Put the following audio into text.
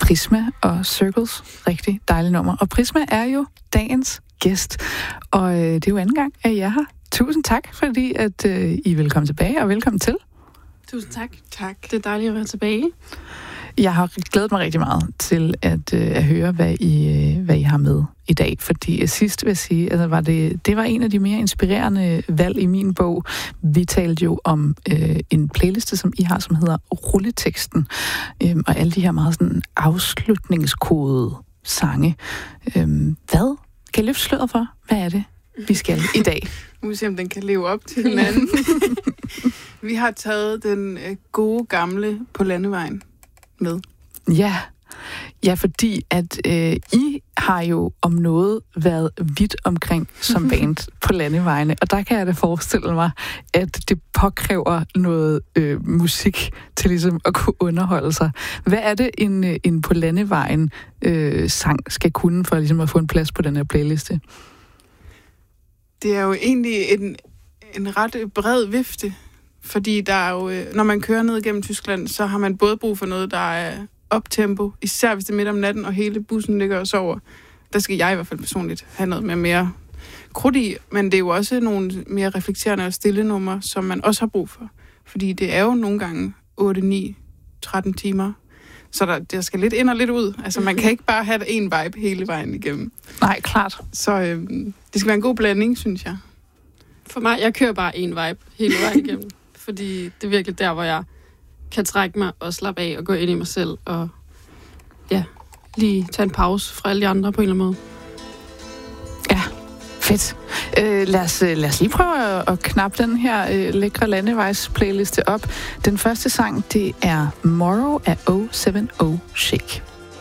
Prisma og Circles. Rigtig dejligt nummer. Og Prisma er jo dagens gæst. Og det er jo anden gang, at jeg er her. Tusind tak, fordi at I vil komme tilbage, og velkommen til. Tusind tak. Tak. Det er dejligt at være tilbage. Jeg har glædet mig rigtig meget til at høre, hvad I har med i dag. Fordi sidst vil jeg sige, at det var en af de mere inspirerende valg i min bog. Vi talte jo om en playliste, som I har, som hedder Rulleteksten. Og alle de her meget sådan afslutningskodede sange. Hvad kan I løfte sløret for? Hvad er det, vi skal i dag? Nu må vi se, om den kan leve op til hinanden. Vi har taget den gode gamle På Landevejen med. Ja, fordi at I har jo om noget været vidt omkring som band på landevejene, og der kan jeg da forestille mig, at det påkræver noget musik til ligesom at kunne underholde sig. Hvad er det, en på landevejen sang skal kunne for ligesom at få en plads på den her playliste? Det er jo egentlig en ret bred vifte, fordi der er jo, når man kører ned gennem Tyskland, så har man både brug for noget, der er optempo, især hvis det er midt om natten, og hele bussen ligger og sover. Der skal jeg i hvert fald personligt have noget med mere krudt i, men det er jo også nogle mere reflekterende og stille numre, som man også har brug for. Fordi det er jo nogle gange 8, 9, 13 timer, så der skal lidt ind og lidt ud. Altså man kan ikke bare have en vibe hele vejen igennem. Nej, klart. Så det skal være en god blanding, synes jeg. For mig, jeg kører bare en vibe hele vejen igennem. Fordi det er virkelig der, hvor jeg kan trække mig og slappe af og gå ind i mig selv. Og ja, lige tage en pause fra alle de andre på en eller anden måde. Ja, fedt. Lad os lige prøve at knappe den her lækre landevejs-playliste op. Den første sang, det er Morrow af 070 Shake.